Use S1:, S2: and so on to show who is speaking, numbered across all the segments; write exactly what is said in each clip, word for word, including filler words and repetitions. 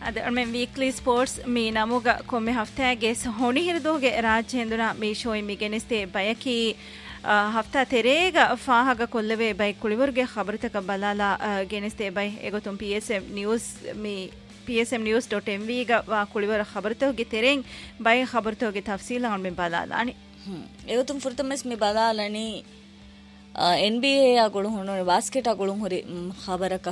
S1: ಅದ ಮೆ weekly sports me ನಮುಗ ಕೊಮ್ಮೆ ಹಫ್ತಾಗೆ ಹೊಣಿ ಹಿರಿದೋಗೆ ರಾಜ್ಯ ಹೆಂದುನ me ಶೋಯ್ me ಗೆನಿಸ್ತೆ ಬಯಕಿ ಹಫ್ತಾ ತೆರೇಗ ಫಾಹಗ ಕೊಲ್ಲವೆ by ಕುಳಿವರ್ಗೆ ಖಬರತಕ ಬಲಾಲ ಗೆನಿಸ್ತೆ by ಎಗೊತುಂ P S M news me P S M news dot M V ಗ ವಾ ಕುಳಿವರ ಖಬರತೋಗೆ ತೆರೆಂಗ್ by ಖಬರತೋಗೆ ತಫ್ಸೀಲ me ಬಲಾಲಾನಿ
S2: ಎಗೊತುಂ ಫುರ್ತಮಸ್ me ಬಲಾಲನಿ N B A ಆಗಳು ಹೊಣ basket ಆಗಳು ಹೊರಿ ಖಬರಕ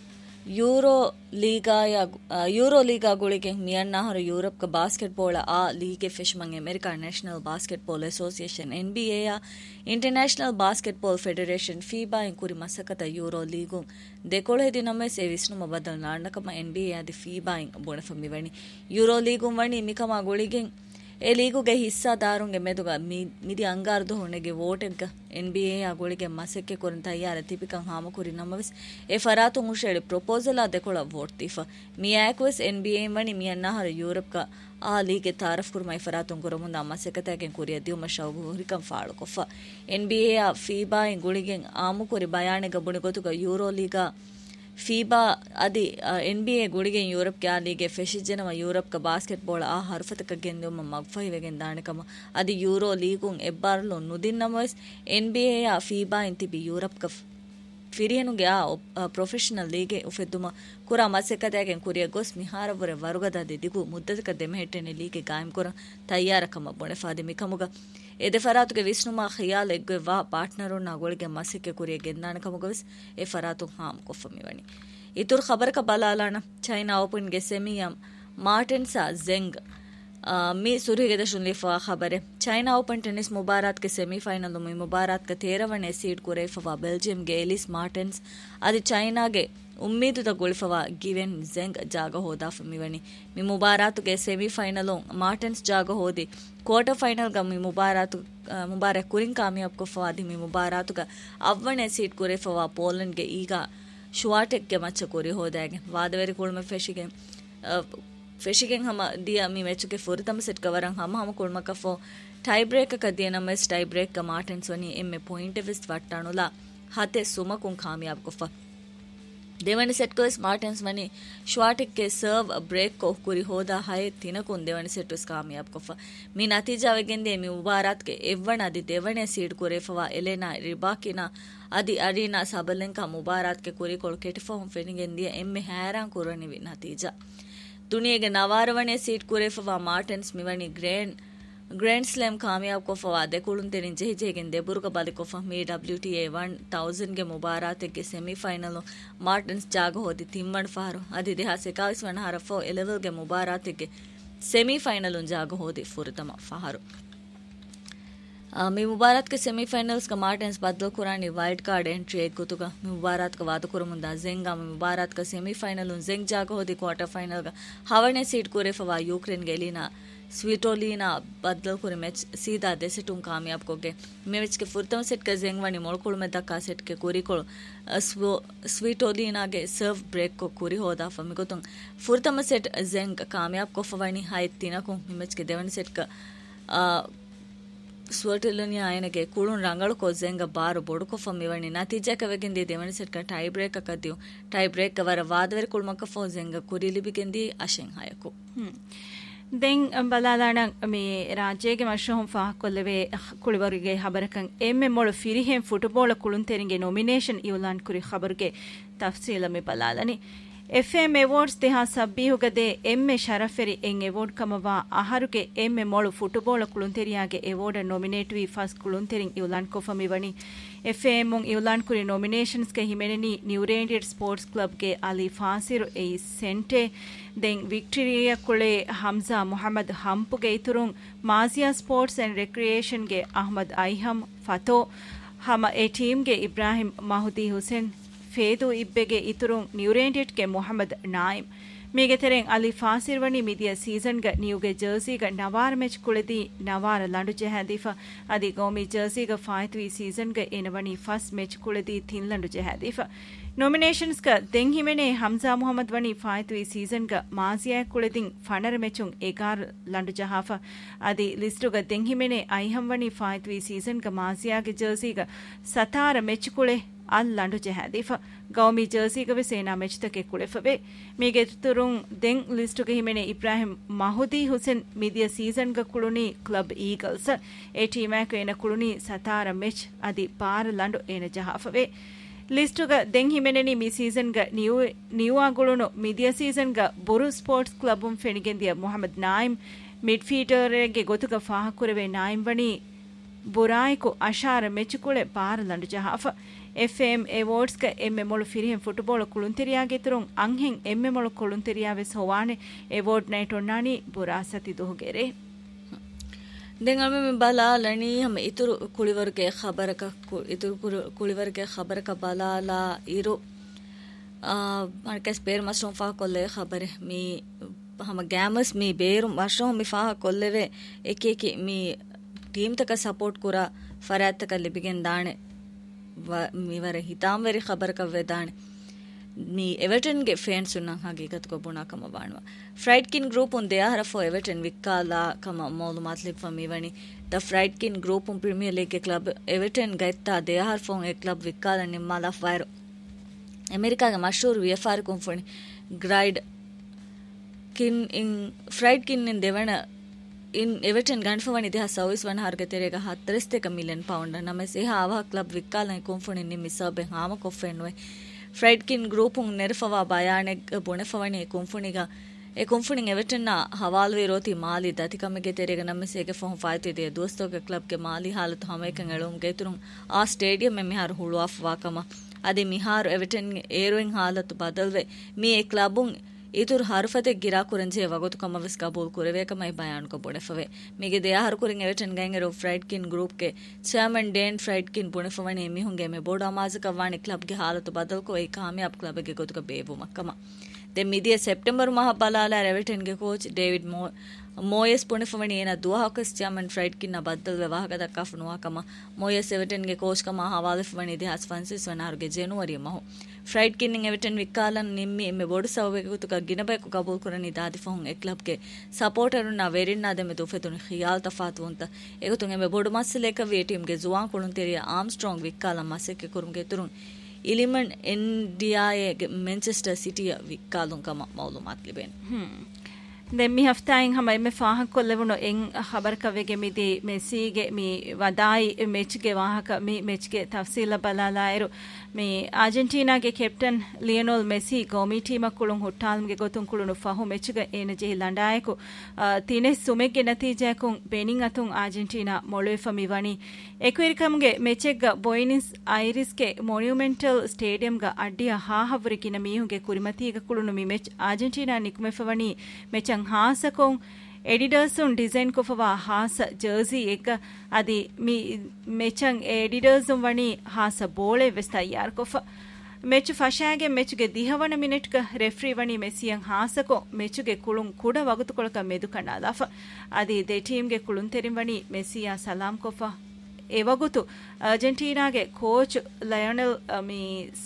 S2: euro ಲೀಗಾಯ euro ಲೀಗಾಗಳಿಗೆ ಮಿಯನ್ನಾಹರು Europe ಕ basketball ಆ ಲೀಗೆ fish ಮಂಗೆ America national basketball association N B ಎಯ international basketball federation FIBA ಇಂಕುರಿ ಮಸಕತ euro league ದೆಕೊಳೆ ದಿನೊಮ್ಮೆ ಸೇ ವಿಷ್ಣುಮ ಬದಲ್ ನಾಣಕಮ N B A Adi FIBA ಇಂಗ್ ಬುಣಫಮ್ಮಿ ವಣಿ euro league ವಣಿ ಮಿಕಮ ಗುಳಿಗೆ A ಲೀಗುಗೆ ಹಿಸ್ಸಾದಾರುಂಗೆ ಮೆದುಗ ಮಿದಿ ಅಂಗಾರದು ಹೊಣೆಗೆ ವೋಟೆಗ್ಗ N B A ಆಗುಳಿಗೆ ಮಸಕ್ಕೆ ಕೊರನ್ ತಯ್ಯಾರ ತಿಪಿಕಂ ಹಾಮಕುರಿ ನಮವಿಸ್ A ಫರಾತು ಮುಷೇಳಿ proposal ಆದೆಕೊಳ vote ತೀಫ ಮಿಯಾಕ್ವೆಸ್ N B A Mani ಮಿಯನ್ನಾಹರ Europe ಕ ಆ ಲೀಗೆ ತಾರಫ್ ಕುರ್ಮೈ ಫರಾತುಂ ಕುರಮುಂದ ಮಸಕತೆಗೆ ಕುರಿಯ ದಿಯುಮ ಶೌಗು ಹುರಿಕಂ ಫಾಳು ಕೊಫ N B A ಆ FIBA ಗುಳಿಗೆ ಆಮುಕುರಿ ಬಯಾಣೆಗ ಬುಣಿಗೊತುಗ euro ಲೀಗಾ FIBA ಅದಿ N B A ಗುಳಿಗೆ ಯೂರೋಪ್ ಕ್ಯಾ ಲೀಗೆ ಫೆಶಿಜನವ ಯೂರೋಪ್ ಕ ಬಾಸ್ಕೆಟ್ಬಾಲ್ ಆ ಹರ್ಫತಕ ಗೆಂದುಮ ಮಗ್ಫೈವೆಗೆನ್ ದಾಣಕಮ ಅದಿ ಯೂರೋ ಲೀಗುಂ ಎಬ್ಬಾರ್ಲು ನುದಿನ್ನಮಸ್ ಎನ್ ಬಿ ಎ ಆ ಫೀಬಾ ಇಂತಿಬಿ ಯೂರೋಪ್ ಕ ಫಿರಿಯನುಗೆ ಆ ಪ್ರೊಫೆಷನಲ್ ಲೀಗೆ ಉಫೆದ್ದುಮ ಕುರಾ ಮಸೆಕತೆಗೆನ್ ಕುರಿಯ ಗೊಸ್ ಮಿಹಾರವರೆ ವರುಗದ ದಿಗು ಮುದ್ದದಕ ದೆಮೆහෙಟ್ಟೆನೆ ಲೀಗೆ ಗಾಯಂ ಕೊರ ತಯ್ಯಾರಕಮ ಬೊಣೆ ಫಾದಿ ಮಿಕಮುಗ ಎದೆ ಫರಾತುಗೆ ವಿಷ್ಣುಮಾ ಖಿಯಾಲ್ ಎಗ್ಗೆ ವಾ ಪಾರ್ಟ್ನರುನ್ನ ಗೋಳಿಗೆ ಮಸಿಕ್ಕೆ ಕುರಿಯ ಗೆಂದಾಣಕಮುಗವಿಸ್ A ಫರಾತು Ham ಕೊಫಮಿವಣಿ ಇತುರ್ ಖಬರಕ ಬಲಾಲಾಣ China ಓಪನ್ಗೆ ಸೆಮಿಯಂ ಮಾರ್ಟಿನ್ಸಾ ಝೆಂಗ್ me ಸುರಿಗೆದ ಶುನ್ಲಿಫಾ ಖಬರೆ China open tennis ಮುಬಾರಾತ್ K semifinal ಮಿ ಮುಬಾರಾತ್ ಕ ತೇರವಣೆ ಸೀಡ್ ಕುರೇಫವಾ ಬೆಲ್ಜಿಯಂ ಗೆ ಎಲಿಸ್ ಮಾರ್ಟಿನ್ಸ್ ಅದಿ ಚೈನಾಗೆ ಉಮ್ಮೀದುದ ಗುಳಿಫವಾ ಗಿವೆನ್ ಝೆಂಗ್ ಜಾಗ ಹೋದಾ ಫಮಿವಣಿ ಮಿ ಮುಬಾರಾತುಗೆ ಸೆಮಿಫೈನಲ್ ಮಾರ್ಟಿನ್ಸ್ ಜಾಗ ಹೋದಿ ಕ್ವಾರ್ಟರ್ ಫೈನಲ್ ಗ ಮಿ ಮುಬಾರಾತು Mubarak ಕುರಿನ್ ಕಾಮಿಯಾಬ್ ಕೊಫವಾ the me ಮುಬಾರಾತುಗ ಅವ್ವಣೆ seat ಕುರೇಫವಾ Poland ಗೆ ಈಗ ಶುವಾಟೆಕ್ ಗೆ ಮಚ್ಚ ಕುರಿ ಹೋದಾಗೆ ವಾದವೆರಿ ಕುಳ್ಮೆ ಫೆಶಿಗೆ ಫೆಶಿಗೆಂಗ್ ಹಮ ದಿಯ ಮಿ ಮೆಚ್ಚುಗೆ ಫುರಿತಮ ಸೆಟ್ ಕವರಂಗ್ ಹಮ ಹಮ ಕುಳ್ಮಕ ಫೋ ಟೈ ಬ್ರೇಕ್ ಕ ದಿಯ ನಮಸ್ ಟೈ ಬ್ರೇಕ್ ಕ ಮಾರ್ಟಿನ್ಸ್ ವನಿ ಎಮ್ಮೆ ಪಾಯಿಂಟ್ ವಿಸ್ ವಟ್ಟಾನುಲ ಹತೆ ಸುಮಕುಂ ಕಾಮಿಯಾಬ್ ಕೊಫ ದೇವಣಿ ಸೆಟ್ ಕೋಸ್ ಮಾರ್ಟಿನ್ಸ್ ವನಿ ಶ್ವಾಟಿಕ್ ಕೆ ಸರ್ವ್ ಬ್ರೇಕ್ ಕೋ ಕುರಿ ಹೋದ ಹೈ ತಿನಕುಂ ದೇವಣಿ ಸೆಟ್ ವಿಸ್ ಕಾಮಿಯಾಬ್ ಕೊಫ ಮಿ ನತೀಜಾವೆಗೆಂದೆ ಮಿ ಮುಬಾರಾತ್ ಕೆ ಎವ್ವಣ ಅದಿ ದೇವಣೆ ಸೀಡ್ ಕುರೇಫವಾ ಎಲೆನಾ ರಿಬಾಕಿನ ಅದಿ ಅರೀನಾ ಸಬಲೆಂಕ ಮುಬಾರಾತ್ ಕೆ ಕುರಿ ಕೊಳ್ ಕೆಟಿಫಾ ಫೆನಿಗೆಂದಿಯ ಎಮ್ಮೆ ಹ್ಯಾರಾಂ ಕುರನಿವಿ ನತೀಜಾ ದುನಿಯೆಗೆ ನವಾರವಣೆ seat ಕುರೇಫವಾ Martin's ಮಿವಣಿ grand grand slam ಕಾಮಿಯಾಬ್ ಕೊಫವಾ ದೆಕುಳುಂತೆನಿನ್ ಜೆಹಿಜೆಗೆನ್ ದೆಬುರುಗ ಬಲಿ ಕೊಫ ಮಿ W T A one thousand ಗೆ ಮುಬಾರಾತೆಗೆ ಸೆಮಿಫೈನಲ್ ಮಾರ್ಟಿನ್ಸ್ ಜಾಗ ಹೋದಿ ತಿಮ್ಮಣ್ ಫಾರು ಅದಿ ದೇಹ ಸೆಕಾವಿಸ್ ವಣ ಹರಫೋ ಎಲೆವೆಲ್ ಗೆ ಮುಬಾರಾತೆಗೆ ಸೆಮಿಫೈನಲ್ ಜಾಗ ಹೋದಿ ಫುರಿತಮ ಫಾರು ಮಿ ಮುಬಾರಾತ್ ಕೆ ಸೆಮಿಫೈನಲ್ಸ್ ಕ ಮಾರ್ಟಿನ್ಸ್ ಬದಲು ಕುರಾನಿ ವೈಲ್ಡ್ ಕಾರ್ಡ್ ಎಂಟ್ರಿ ಎಗ್ಗುತುಗ ಮಿ ಮುಬಾರಾತ್ ಕ ವಾದ ಕುರಮುಂದ ಝೆಂಗ್ ಮಿ ಮುಬಾರಾತ್ ಕ ಸೆಮಿಫೈನಲ್ ಝೆಂಗ್ ಜಾಗ ಹೋದಿ ಕ್ವಾರ್ಟರ್ ಫೈನಲ್ ಗ ಹವಣೆ ಸೀಟ್ ಕುರೇಫವಾ ಯುಕ್ರೇನ್ ಗೆ ಎಲಿನಾ ಸ್ವಿಟೋಲಿನಾ ಬದಲು ಕುರಿ ಮ್ಯಾಚ್ ಸೀದಾ ದೆಸೆಟುಂ ಕಾಮಿಯಾಬ್ ಕೊಗೆ ಮ್ಯಾಚ್ ಕೆ ಫುರ್ತಮ ಸೆಟ್ ಕ ಝೆಂಗ್ ವಣಿ ಮೊಳಕೊಳು ಮೆ ದಕ್ಕಾ ಸೆಟ್ ಕೆ ಕುರಿಕೊಳು ಸ್ವಿಟೋಲಿನಾಗೆ ಸರ್ವ್ ಬ್ರೇಕ್ ಕೊ ಕುರಿ ಹೋದಾ ಫಮಿಗೊತುಂ ಫುರ್ತಮ set ಝೆಂಗ್ ಕಾಮಿಯಾಬ್ ಕೊಫವಣಿ high ತಿನಕು match K Deoni set ಕ ಸ್ವಟಲನಿ ಆಯನಗೆ ಕುಳುನ್ ರಂಗಳು ಕೊಜೆಂಗ ಬಾರು ಬೊಡುಕೊಫ ಮಿವಣಿ ನತೀಜಕವೆಗೆಂದಿ ದೇವಣಿ ಸೆಟ್ ಕ ಟೈ ಬ್ರೇಕ್ ಕದಿಯು ಟೈ ಬ್ರೇಕ್ ವರ ವಾದವೆರಿ ಕುಳ್ಮಕ ಫೋಜೆಂಗ ಕುರಿಲಿಬಿಗೆಂದಿ ಅಶೆಂ ಹಾಯಕು
S1: ದೆಂ ಬಲಾಲಾಣ ಮಿ ರಾಜ್ಯಗೆ ಮಶ್ರೂಮ್ ಫಾ ಕೊಲ್ಲವೆ ಕುಳಿವರಿಗೆ ಖಬರಕಂ ಎಮ್ಮೆ ಮೊಳ ಫಿರಿಹೆಂ ಫುಟ್ಬಾಲ್ ಕುಳುಂತೆರಿಂಗೆ ನಾಮಿನೇಷನ್ ಇವುಲಾನ್ ಕುರಿ ಖಬರ್ಗೆ ತಫ್ಸೀಲ ಮಿ ಬಲಾಲನಿ ಎಫ್ ಎಂ ಅವಾರ್ಡ್ಸ್ ದೇಹ ಸಬ್ಬೀಹುಗದೆ ಎಮ್ಮೆ ಶರಫೆರಿ ಎಂ ಅವಾರ್ಡ್ ಕಮವಾ ಆಹಾರುಗೆ ಎಮ್ಮೆ ಮೊಳು football ಕುಳುಂತೆರಿಯಾಗೆ award nominate V first ಕುಳುಂತೆರಿಂಗ್ ಇವುಲಾನ್ ಕೊಫಮಿ ವಣಿ F M ಇವುಲಾನ್ ಕುರಿ ನಾಮಿನೇಷನ್ಸ್ ಗೆ ಹಿಮೆನೆನಿ ನ್ಯೂರೇಂಡಿಯಡ್ ಸ್ಪೋರ್ಟ್ಸ್ ಕ್ಲಬ್ ಗೆ Ali ಫಾಸಿರ್ A ಸೆಂಟೆ then Victoria ಕುಳೆ Hamza Mohammed ಹಂಪುಗೆ ಇತುರುಂ ಮಾಜಿಯಾ sports and recreation ಗೆ ಅಹಮದ್ ಐಹಮ್ ಫತೋ ಹಮ ಎ ಟೀಮ್ ಗೆ ಇಬ್ರಾಹಿಂ ಮಹುದಿ ಹುಸೇನ್ ಫೇದು ಇಬ್ಬೆಗೆ ಇತುರುಂ ನ್ಯೂರೇಂಡಿಯಟ್ ಗೆ ಮೊಹಮ್ಮದ್ ನಾಯಿಮ್ ಮೇಗೆ ತೆರೆಂ ಅಲಿ ಫಾಸಿರ್ವಣಿ ಮಿದಿಯ ಸೀಸನ್ ಗ ನ್ಯೂಗೆ ಜರ್ಸಿ ಗ ನವಾರ ಮ್ಯಾಚ್ ಕುಳೆದಿ ನವಾರ ಲಂಡು ಜೆಹಾದಿಫ ಅದಿ ಗೋಮಿ ಜರ್ಸಿ ಗ ಫಾಯ್ತ್ವಿ ಸೀಸನ್ ಗ ಏನವಣಿ ಫಸ್ಟ್ ಮ್ಯಾಚ್ ಕುಳೆದಿ ತಿನ್ ಲಂಡು ಜೆಹಾದಿಫ ನಾಮಿನೇಷನ್ಸ್ ಗ ದೆಂ ಹಿಮೆನೆ ಹಮ್ಜಾ ಮೊಹಮ್ಮದ್ ವಣಿ ಫಾಯ್ತ್ವಿ ಸೀಸನ್ ಗ ಮಾಜಿಯಾ ಕುಳೆದಿಂ ಫಣರ ಮ್ಯಾಚುಂ ಎಗಾರ್ ಲಂಡು ಜಹಾಫ ಅದಿ ಲಿಸ್ಟು ಗ ದೆಂ ಹಿಮೆನೆ ಐಹಂ ವಣಿ ಫಾಯ್ತ್ವಿ ಸೀಸನ್ ಗ ಮಾಜಿಯಾ ಗೆ ಜರ್ಸಿ ಗ ಸತಾರ ಮ್ಯಾಚ್ ಕುಳೆ ಅಲ್ ಲಂಡು ಜೆಹಾದಿಫ ಗೌಮಿ ಜರ್ಸಿಗವೆ ಸೇನಾ ಮೆಚ್ತಕೆ ಕುಳೆಫವೆ ಮೀಗೆ ತುರುಂ ದೆಂ ಲಿಸ್ಟುಗೆ ಹಿಮೆನೆ Ibrahim ಮಹುದಿ Hussain ಮಿದಿಯ ಸೀಸನ್ಗ ಕುಳುನಿ club eagles A ಟೀಮ್ಯಾಕ್ ಏನ ಕುಳುನಿ ಸತಾರ ಮೆಚ್ ಅದಿ ಪಾರ ಲಂಡು ಏನ ಜಹಾಫವೆ ಲಿಸ್ಟುಗ ದೆಂ ಹಿಮೆನೆನಿ ಮಿ ಸೀಸನ್ಗ ನ್ಯೂ ನ್ಯೂಆಗುಳುನು ಮಿದಿಯ ಸೀಸನ್ಗ ಬೊರು ಸ್ಪೋರ್ಟ್ಸ್ ಕ್ಲಬ್ಬುಂ ಫೆಣಿಗೆಂದಿಯ ಮೊಹಮ್ಮದ್ ನಾಯಿಮ್ ಮಿಡ್ಫೀಲ್ಡರ್ಗೆ ಗೊತುಗ ಫಾಹಕುರವೆ ನಾಯಿಮ್ ವಣಿ ಬುರಾಯ್ಕು ಅಶಾರ ಮೆಚ್ಚುಕುಳೆ ಪಾರ ಲಂಡು ಜಹಾಫ ಎಫ್ಎಂ ಎವಾರ್ಡ್ಸ್ಗ ಎಮ್ಮೆ ಮೊಳು ಫಿರಿಹೆಂ ಫುಟ್ಬಾಲ್ ಕುಳುಂತೆರಿಯಾಗೆ ತುರುಂ ಅಂಹೆಂ ಎಮ್ಮೆ ಮೊಳು ಕುಳುಂತೆರಿಯಾವೆಸ್ ಹೋವಾಣೆ ಎವಾರ್ಡ್ ನೈಟ್ ಒಣ್ಣಾಣಿ ಬುರಾಸತಿ ದುಹುಗೆರೆ
S2: දෙංගම බලාලනී හම ඉතුරු කුලිවර්ගේ ಖಬರಕ ඉතුරු කුලිවර්ගේ ಖಬರಕ බලාලා ඉරු මාර්කස් බේර් මස්රොම් ෆා කොල්ලේ ಖಬರೆ මී ಹಮ ಗ್ಯಾಮಸ್ ಮೀ ಬೇರು ಮಶ್ರೂಮ್ ಮಿ ಫಾಹ ಕೊಲ್ಲೆವೆ ಏಕೇಕಿ ಮೀ ಟೀಮ್ ತಕ ಸಪೋರ್ಟ್ ಕುರ ಫರಾತ್ ತಕ ಲಿಬಿಗೆನ್ ದಾಣೆ ಮಿವರ ಹಿತಾಂ ವೆರಿ ಖಬರ್ ಕವ್ವೆ ದಾಣೆ ಮೀ ಎವರ್ಟನ್ ಗೆ ಫ್ಯಾನ್ಸ್ ಉನ್ನ ಹಾಗೆ ಗತ್ ಕೊ ಬುನಾ ಕಮ ಬಾಣವ fried kin group un they are for Everton ವಿಕ್ಕಾಲಾ ಕಮ ಮಾಲೂಮಾತ್ lip ಫಮಿ Wani the fried kin group un premier league ಗೆ club Everton ಗೈತ್ತಾ they are for A club ವಿಕ್ಕಾಲಾ ನಿಮ್ಮಲ fire America ಗೆ ಮಶಹೂರ್ ವಿಎಫ್ಆರ್ ಕೊಂಫನಿ glide ಕಿನ್ ಇನ್ fried ಕಿನ್ ಇನ್ ದೇವಣ ಇನ್ Everton ಗಂಡ್ಫವನಿ ದೇಹ service ವನ ಹರ್ಗೆ ತೆರೆಗ ಹತ್ತರಿಸ್ತೆಕ million pound ನಮಸ್ ಎಹ ಆವ club ವಿಕ್ಕಾಲ ಕೊಂಫನಿ Nimmi ಸಬೆ ಹಾಮ ಕೊಫೆನ್ವೆ fried kin group un ನೆರಫವಾ ಬಯಾನೆ ಬೊಣೆಫವನಿ ಕೊಂಫನಿಗ A ಕೊಂಫನಿ Everton ನ ಹವಾಲ್ವೆ ರೋತಿ ಮಾಲಿ ದತಿಕಮಗೆ ತೆರೆಗ ನಮಸ್ ಎಗೆ phone ಫಾಯ್ತೆ ದೆ ದೋಸ್ತೋಗ club ಗೆ ಮಾಲಿ ಹಾಲತ್ ಹಮೇಕಂ ಎಳುಂ ಗೇತುರುಂ ಆ stadium ಮೆ ಮಿಹಾರ್ ಹುಳುವಾಫ್ ವಾಕಮ ಅದೆ ಮಿಹಾರ್ ಎವರ್ಟನ್ ಏರೋಯಿನ್ ಹಾಲತ್ ಬದಲ್ವೆ ಮಿ ಎ ಕ್ಲಬುಂ ಇತುರ್ ಹರ್ಫತೆ ಗಿರಾ ಕುರಂಜೆ ವಗತು ಕಮವಸ್ ಕಬೂಲ್ ಕುರೆವೇಕಮೈ ಬಯಾನ್ ಕೊ ಬೊಡೆಫವೆ ಮಿಗೆ ದೆ ಹರ್ ಕುರಿಂ ಎವರ್ಟನ್ ಗಂಗೆರೋ ಫ್ರೈಡ್ ಕಿನ್ ಗ್ರೂಪ್ ಗೆ ಚೇರ್ಮನ್ ಡೇನ್ ಫ್ರೈಡ್ ಕಿನ್ ಬೊಡೆಫವನೆ ಮಿಹುಂಗೆ ಮೆ ಬೋರ್ಡ್ ಅಮಾಜ ಕವಾಣಿ ಕ್ಲಬ್ ಗೆ ಹಾಲತು ಬದಲ್ ಕೊ ಏ ಕಾಮಯಾಬ್ ಕ್ಲಬ್ ಗೆ ಗೊತು ಕ ಬೇಬು ಮಕ್ಕಮ ದೆ ಮಿದಿಯ ಸೆಪ್ಟೆಂಬರ್ ಮಾಹ ಬಲಾಲ ಎವರ್ಟನ್ ಗೆ ಕೋಚ್ ಡೇವಿಡ್ ಮೋ ಮೋಯಸ್ ಬೊಡೆಫವನೆ ಏನ ದುಹಾಕಸ್ ಚೇರ್ಮನ್ ಫ್ರೈಡ್ ಕಿನ್ ನ ಬದಲ್ ವ್ಯವಹಾರ ದಕ್ಕ ಫನುವಾಕಮ ಮೋಯಸ್ ಎವರ್ಟನ್ ಗೆ ಕೋಚ್ ಕಮ ಹವಾಲಫವನೆ ದೆ ಹಸ್ ಫ್ರಾನ್ಸಿಸ್ ವನಾರ್ಗೆ ಜನವರಿ ಮಹು ಫ್ರೈಡ್ ಕಿನ್ನಿಂಗ್ ಎವರ್ಟನ್ ವಿಕ್ಕಾಲನ್ ನಿಮ್ಮಿ ಎಮ್ಮೆ board ಸವಗೆ ತುಕ ಗಿನಬೇಕು ಕಬೂಲ್ ಕುರನಿ Dadi phone A club ಗೆ ಸಪೋರ್ಟರ್ ನ ವೆರಿನ್ ಆದಮೆ ತುಫೆತುನಿ ಖಿಯಾಲ್ ತಫಾತು ಅಂತ ಎಗತು ಎಮ್ಮೆ ಬೋರ್ಡ್ ಮಸ್ಲೆಕ ವಿ ಟೀಮ್ ಗೆ ಜುವಾನ್ ಕುಳುನ್ ತೆರಿಯ ಆರ್ಮ್ಸ್ಟ್ರಾಂಗ್ ವಿಕ್ಕಾಲ ಮಸೆಕೆ ಕುರುಂ ಗೆ ತುರುನ್ ಇಲಿಮನ್ ಇಂಡಿಯಾಯೆ ಮ್ಯಾಂಚೆಸ್ಟರ್ ಸಿಟಿಯ ವಿಕ್ಕಾಲುಂ ಕಮ ಮಾಲೂಮಾತ್ ಲಿಬೆನ್
S1: ಹ್ಮ್ දැන් මේ හෆ්තායෙන් හැම එමෙ ෆාහක් කොල්ලවුණු එන් ખબર කවෙගේ මිදි මෙසීගේ මී වදායි මෙච්ගේ වාහක මී මෙච්ගේ තෆ්සීල බලාලායරු මේ ආජන්ටිනාගේ කැප්ටන් ලියනෝල් මෙසී ගෝමි ටීමක් කුළුන් හොට්ටාල්ම්ගේ ගොතුන් කුළුණු ෆහු මෙච්ගේ එන ජෙහි ලණ්ඩායකු තිනේ සුමෙක්ගේ නතිජයකුන් බෙනින් අතුන් ආජන්ටිනා මොළුවේ ෆමි වනි එක්වෙරිකම්ගේ මෙච්ෙක්ග බොයිනිස් අයිරිස්ගේ මොනියුමෙන්ටල් ස්ටේඩියම්ග අඩ්ඩිය හාහවරිකින මීහුගේ කුරිමතීග කුළුණු මි මෙච් ආජන්ටිනා නිකුමෙ ෆවනි මෙච ಹಾಸಕೊಂ ಎಡಿಟರ್ಸುನ್ ಡಿಸೈನ್ ಕೊಫವಾ ಹಾಸ ಜರ್ಸಿ ಎಗ ಅದಿ ಮಿ ಮೆಚಂ ಎಡಿಟರ್ಸುನ್ ವಣಿ ಹಾಸ ಬೋಳೆ ವೆಸ್ ತಯ್ಯಾರ್ ಕೊಫ ಮೆಚು ಫಶಾಗೆ ಮೆಚುಗೆ ದಿಹವನ ಮಿನಿಟ್ಗ ರೆಫ್ರಿ ವಣಿ ಮೆಸಿಯಂ ಹಾಸಕೊ ಮೆಚುಗೆ ಕುಳುಂ ಕುಡ ವಗುತುಕೊಳಕ ಮೆದು ಕಣ್ಣಾದಾಫ ಅದಿ ದೆ ಟೀಮ್ಗೆ ಕುಳುಂ ತೆರಿಂ ವಣಿ ಮೆಸಿಯಾ ಸಲಾಂ ಕೊಫ ಎವಗುತು ಅರ್ಜೆಂಟೀನಾಗೆ ಕೋಚ್ ಲಯೋನೆಲ್ ಮಿ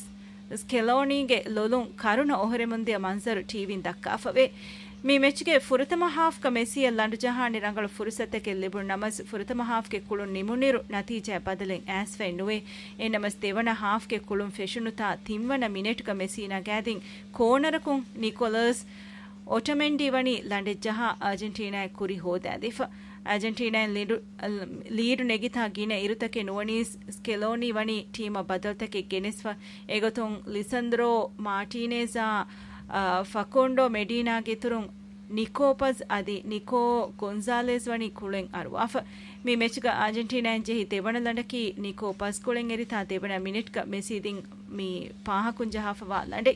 S1: ಸ್ಕೆಲೋನಿಗೆ ಲೊಲುಂ ಕರುಣ ಒಹರೆ ಮುಂದೆ ಮಂಜರ್ ಟಿವಿನ್ ದಕ್ಕಾಫವೆ ಮೀ ಮೆಚ್ಗೆ ಫುರತಮ ಹಾಫ್ಕ ಮೆಸಿಯ ಲಂಡು ಜಹಾನಿ ರಂಗಳು ಫುರುಸತ್ತಕ್ಕೆ ಲಿಬುಣ್ ನಮಸ್ ಫುರತಮ ಹಾಫ್ಗೆ ಕುಳುಂ ನಿಮುನಿರು ನತೀಜೆ ಬದಲೆಂ ಆಸ್ಫೆ ನುವೆ ಎ ನಮಸ್ ದೇವನ ಹಾಫ್ಗೆ ಕುಳುಂ ಫೆಶುನುತಾ ತಿಂವನ ಮಿನೆಟ್ಗ ಮೆಸೀನಾ ಗ್ಯಾದಿಂ ಕೋಣರಕುಂ ನಿಕೋಲಸ್ ಒಟಮೆಂಡಿ ವಣಿ ಲಂಡೆ ಜಹಾ ಅರ್ಜೆಂಟೀನಾ ಕುರಿ ಹೋದಾದಿಫ ಅರ್ಜೆಂಟೀನಾ ಲೀಡು ಲೀಡು ನೆಗಿತಾ ಗಿನೆ ಇರುತಕ್ಕೆ ನುವನೀಸ್ ಸ್ಕೆಲೋನಿ ವಣಿ ಟೀಮ ಬದಲ್ತಕ್ಕೆ ಗೆನೆಸ್ವ ಎಗೊತೊಂ ಲಿಸಂದ್ರೋ ಮಾರ್ಟಿನೇಜಾ ಫಕೊಂಡೋ ಮೆಡಿನಾಗೆ ತುರುಂ ನಿಕೋಪಸ್ ಅದಿ ನಿಕೋ ಗೊನ್ಸಾಲೆಸ್ ವಣಿ ಕುಳೆಂ ಅರುವಾಫ ಮಿ ಮೆಚ್ಗ Argentina ಜೆಹಿ ದೇವಣ ಲಂಡಕಿ ನಿಕೋಪಸ್ ಕುಳೆಂ ಎರಿತಾ ದೇವಣ ಮಿನಿಟ್ಗ ಮೆಸಿದಿಂ me ಪಾಹಕುಂ ಜಹಾಫವಾ ಲಂಡೆ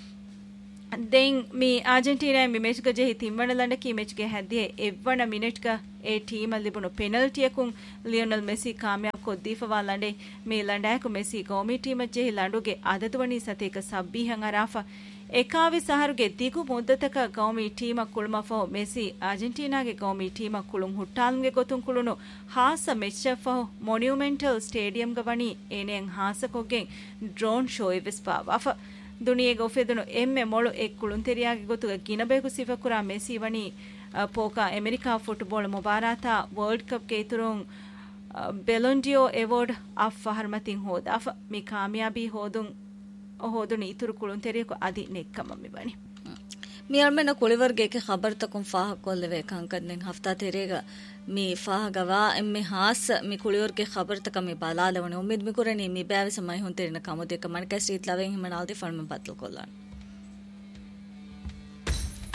S1: then me Argentina me ಮೆಚ್ಗ ಜೆಹಿ ತಿಂವಣ ಲಂಡಕಿ ಮೆಚ್ಗೆ ಹದ್ದಿಯೆ ಎವ್ವಣ ಮಿನಿಟ್ಗ A team ಲಿಬುಣು ಪೆನಲ್ಟಿಯಕುಂ Lionel messy ಕಾಮಯಾಬ್ ಕೊದ್ದೀಫವಾ ಲಂಡೆ me ಲಂಡಾಯಕು messy ಗೌಮಿ team ಜೆಹಿ ಲಂಡುಗೆ ಅದದುವಣಿ ಸತೇಕ ಸಬ್ಬೀಹಂ ಅರಾಫ ಎಕಾವಿ ಸಹರುಗೆ ದಿಗು ಮುದ್ದತಕ ಗೌಮಿ ಟೀಮ ಕುಳುಮಫೋ ಮೆಸಿ ಅರ್ಜೆಂಟೀನಾಗೆ ಗೌಮಿ ಟೀಮ ಕುಳುಂ ಹುಟ್ಟಾಲ್ಗೆ ಗೊತುಂ ಕುಳುನು ಹಾಸ ಮೆಚ್ಚಫೋ ಮೊನ್ಯುಮೆಂಟಲ್ ಸ್ಟೇಡಿಯಂಗ ವಣಿ ಏನೆಂ ಹಾಸಕೊಗೆಂ ಡ್ರೋನ್ ಶೋ ಎವಿಸ್ಪಾವಾಫ ದುನಿಯೆಗೆ ಒಫೆದುನು ಎಮ್ಮೆ ಮೊಳು A ಕುಳುಂ ತೆರಿಯಾಗೆ ಗೊತುಗ ಗಿನಬೇಕು ಸಿಫಕುರಾ messy ವಣಿ ಪೋಕ America football ಮುಬಾರಾತಾ world cup ಗೆ ಇತುರುಂ ಬೆಲೊಂಡಿಯೋ award of ಫಹರ್ಮತಿನ್ ಹೋದ ಅಫ ಮಿ ಕಾಮಯಾಬಿ ಹೋದುಂ ಹೋದುನಿ ಇತುರು ಕುಳುನ್ ತೆರಿಯಕು ಅದಿ ನೆಕ್ಕಮ ಮಿಬನಿ
S2: ಮಿಯರ್ಮೆನ ಕುಳಿವರ್ಗೆಕೆ ಖಬರ್ ತಕುಂ ಫಾಹ ಕೊಲ್ಲವೆ ಕಂಕದ್ನೆನ್ ಹಫ್ತಾ ತೆರೆಗ ಮಿ ಫಾಹ ಗವಾ ಎಮ್ಮೆ ಹಾಸ್ ಮಿ ಕುಳಿವರ್ಗೆ ಖಬರ್ ತಕ ಮಿ ಬಾಲಾಲವನೆ ಉಮ್ಮಿದ್ ಮಿ ಕುರನಿ ಮಿ ಬ್ಯಾವೆ ಸಮೈ ಹುನ್ ತೆರಿನ ಕಮುದೆಕ ಮಣಕ ಸ್ಟ್ರೀಟ್ ಲವೆನ್ ಹಿಮನಾಲ್ದಿ ಫರ್ಮ ಬತ್ಲು ಕೊಲ್ಲಾನ್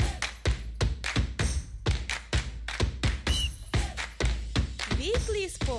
S2: ವೀಕ್ಲಿ ಸ್ಪೋರ್ಟ್ಸ್